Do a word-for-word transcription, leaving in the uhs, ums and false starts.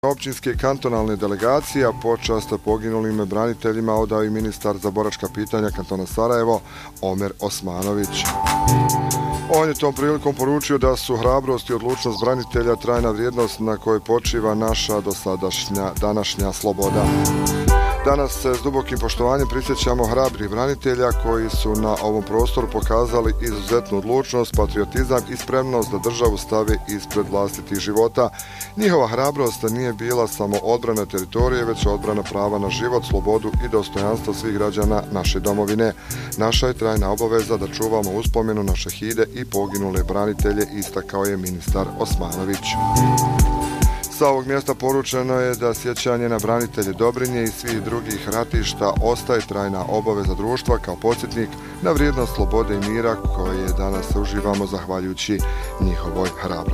općinske i kantonalne delegacije, a počast poginulim braniteljima odao i ministar za boračka pitanja kantona Sarajevo, Omer Osmanović. On je tom prilikom poručio da su hrabrost i odlučnost branitelja trajna vrijednost na kojoj počiva naša dosadašnja današnja sloboda. Danas se s dubokim poštovanjem prisjećamo hrabrih branitelja koji su na ovom prostoru pokazali izuzetnu odlučnost, patriotizam i spremnost da državu stave ispred vlastitih života. Njihova hrabrost nije bila samo odbrana teritorije, već odbrana prava na život, slobodu i dostojanstvo svih građana naše domovine. Naša je trajna obaveza da čuvamo uspomenu na šehide i poginule branitelje, istakao je ministar Osmanović. Sa ovog mjesta poručeno je da sjećanje na branitelje Dobrinje i svih drugih ratišta ostaje trajna obaveza društva kao podsjetnik na vrijednost slobode i mira koje danas uživamo zahvaljujući njihovoj hrabrosti.